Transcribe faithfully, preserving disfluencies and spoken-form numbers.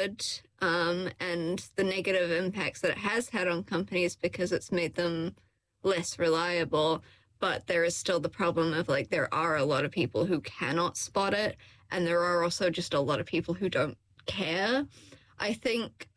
good, um, and the negative impacts that it has had on companies because it's made them less reliable. But there is still the problem of, like, there are a lot of people who cannot spot it, and there are also just a lot of people who don't care. I think